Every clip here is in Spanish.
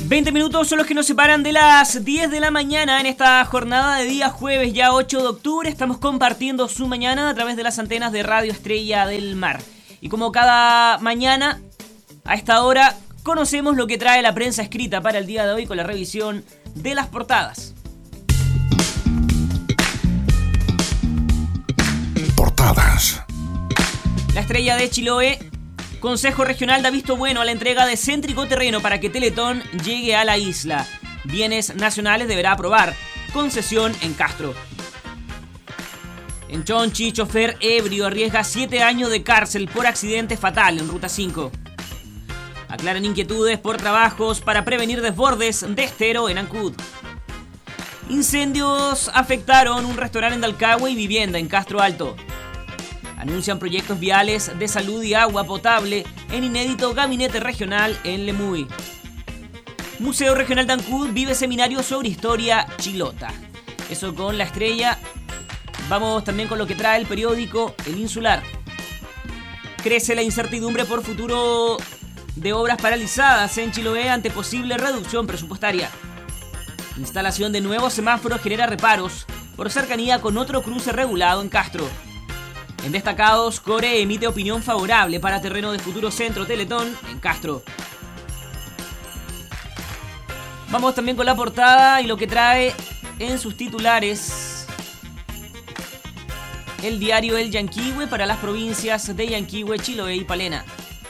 20 minutos son los que nos separan de las 10 de la mañana en esta jornada de día jueves, ya 8 de octubre. Estamos compartiendo su mañana a través de las antenas de Radio Estrella del Mar. Y como cada mañana, a esta hora, conocemos lo que trae la prensa escrita para el día de hoy con la revisión de las portadas. Portadas. La Estrella de Chiloé. Consejo Regional da visto bueno a la entrega de céntrico terreno para que Teletón llegue a la isla. Bienes nacionales deberá aprobar. Concesión en Castro. En Chonchi, chofer ebrio arriesga 7 años de cárcel por accidente fatal en Ruta 5. Aclaran inquietudes por trabajos para prevenir desbordes de estero en Ancud. Incendios afectaron un restaurante en Dalcahue y vivienda en Castro Alto. Anuncian proyectos viales de salud y agua potable en inédito gabinete regional en Lemuy. Museo Regional de Ancud vive seminario sobre historia chilota. Eso con La Estrella. Vamos también con lo que trae el periódico El Insular. Crece la incertidumbre por futuro de obras paralizadas en Chiloé ante posible reducción presupuestaria. Instalación de nuevos semáforos genera reparos por cercanía con otro cruce regulado en Castro. En destacados, Core emite opinión favorable para terreno de futuro centro Teletón en Castro. Vamos también con la portada y lo que trae en sus titulares el diario El Yanquihue para las provincias de Yanquihue, Chiloé y Palena.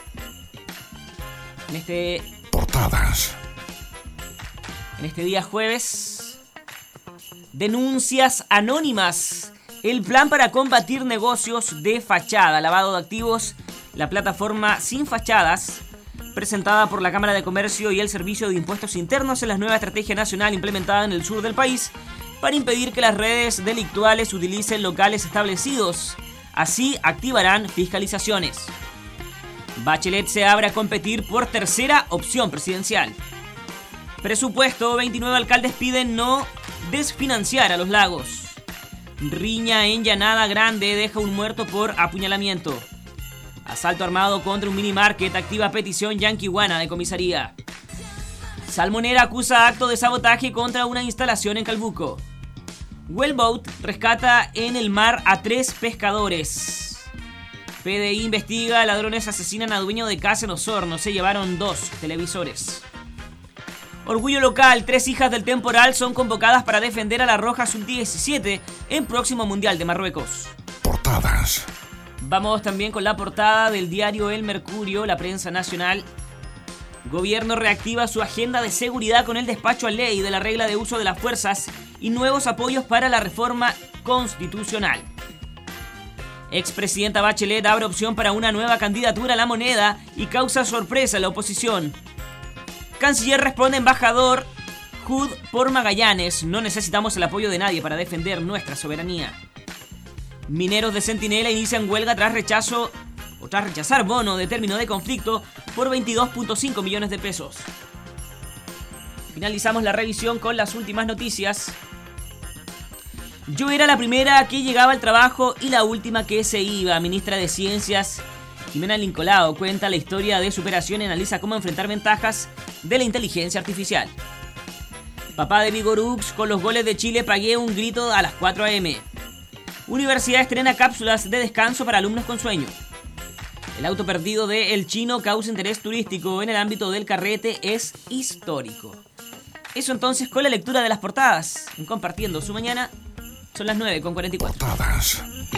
Portadas. En este día jueves, denuncias anónimas. El plan para combatir negocios de fachada, lavado de activos, la plataforma Sin Fachadas, presentada por la Cámara de Comercio y el Servicio de Impuestos Internos en la nueva estrategia nacional implementada en el sur del país para impedir que las redes delictuales utilicen locales establecidos. Así activarán fiscalizaciones. Bachelet se abre a competir por tercera opción presidencial. Presupuesto, 29 alcaldes piden no desfinanciar a los lagos. Riña en Llanada Grande deja un muerto por apuñalamiento. Asalto armado contra un minimarket activa petición yanquihuana de comisaría. Salmonera acusa acto de sabotaje contra una instalación en Calbuco. Wellboat rescata en el mar a 3 pescadores. PDI investiga, ladrones asesinan a dueño de casa en Osorno, se llevaron 2 televisores. Orgullo local, 3 hijas del temporal son convocadas para defender a la Roja Sub-17 en próximo Mundial de Marruecos. Portadas. Vamos también con la portada del diario El Mercurio, la prensa nacional. Gobierno reactiva su agenda de seguridad con el despacho a ley de la regla de uso de las fuerzas y nuevos apoyos para la reforma constitucional. Expresidenta Bachelet abre opción para una nueva candidatura a la moneda y causa sorpresa a la oposición. Canciller responde embajador Hood por Magallanes. No necesitamos el apoyo de nadie para defender nuestra soberanía. Mineros de Centinela inician huelga tras rechazar bono de término de conflicto por 22.5 millones de pesos. Finalizamos la revisión con las últimas noticias. Yo era la primera que llegaba al trabajo y la última que se iba. Ministra de Ciencias Jimena Lincolao cuenta la historia de superación y analiza cómo enfrentar ventajas de la inteligencia artificial. Papá de Vigorux, con los goles de Chile pagué un grito a las 4 a.m. Universidad estrena cápsulas de descanso para alumnos con sueño. El auto perdido de El Chino causa interés turístico en el ámbito del carrete, es histórico. Eso entonces con la lectura de las portadas. En Compartiendo su Mañana, son las 9:44. Portadas.